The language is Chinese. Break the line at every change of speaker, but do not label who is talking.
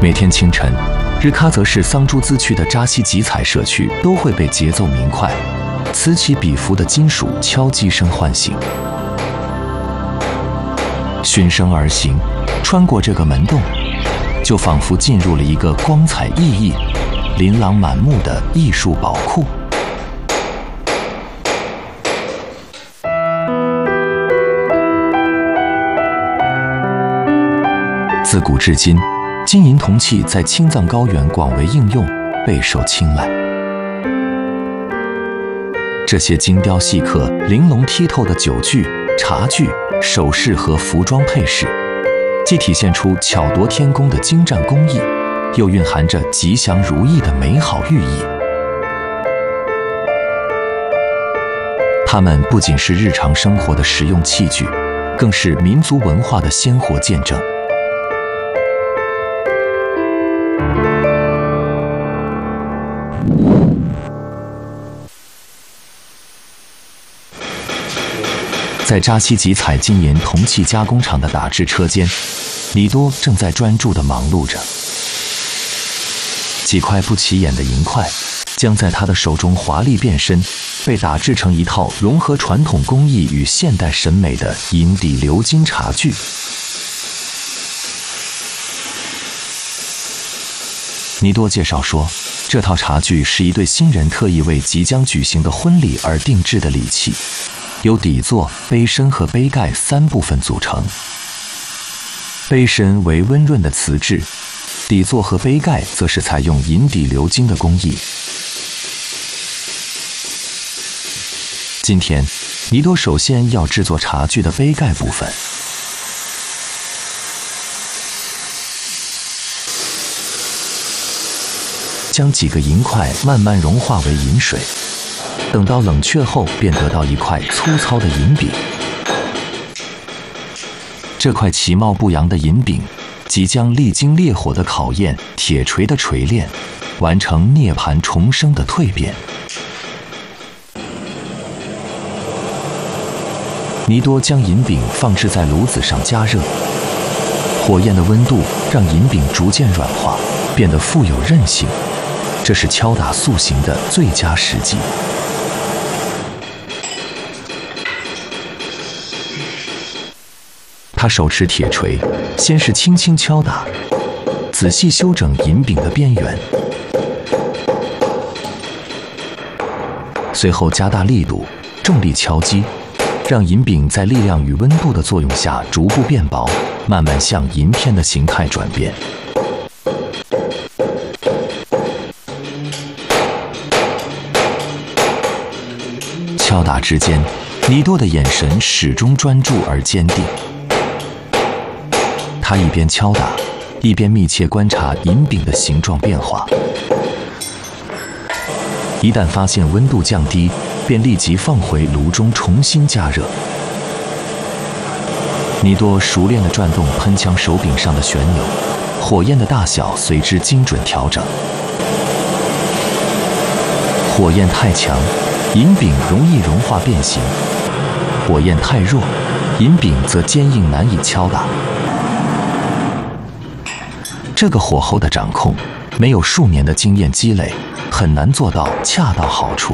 每天清晨，日喀则市桑珠孜区的扎西吉采社区都会被节奏明快、此起彼伏的金属敲击声唤醒。循声而行，穿过这个门洞，就仿佛进入了一个光彩熠熠、琳琅满目的艺术宝库。自古至今，金银铜器在青藏高原广为应用，备受青睐。这些精雕细刻、玲珑剔透的酒具、茶具、首饰和服装配饰，既体现出巧夺天工的精湛工艺，又蕴含着吉祥如意的美好寓意。它们不仅是日常生活的实用器具，更是民族文化的鲜活见证。在扎西吉采金银铜器加工厂的打制车间，尼多正在专注地忙碌着。几块不起眼的银块将在他的手中华丽变身，被打制成一套融合传统工艺与现代审美的银底鎏金茶具。尼多介绍说，这套茶具是一对新人特意为即将举行的婚礼而定制的礼器，由底座、杯身和杯盖3部分组成。杯身为温润的瓷质，底座和杯盖则是采用银底鎏金的工艺。今天，尼多首先要制作茶具的杯盖部分。将几个银块慢慢融化为银水，等到冷却后，便得到一块粗糙的银饼。这块其貌不扬的银饼，即将历经烈火的考验、铁锤的锤炼，完成涅槃重生的蜕变。尼多将银饼放置在炉子上加热，火焰的温度让银饼逐渐软化，变得富有韧性。这是敲打塑形的最佳时机。他手持铁锤，先是轻轻敲打，仔细修整银饼的边缘，随后加大力度，重力敲击，让银饼在力量与温度的作用下逐步变薄，慢慢向银片的形态转变。敲打之间，尼多的眼神始终专注而坚定。他一边敲打，一边密切观察银饼的形状变化。一旦发现温度降低，便立即放回炉中重新加热。尼多熟练地转动喷枪手柄上的旋钮，火焰的大小随之精准调整。火焰太强，银饼容易融化变形；火焰太弱，银饼则坚硬难以敲打。这个火候的掌控，没有数年的经验积累，很难做到恰到好处。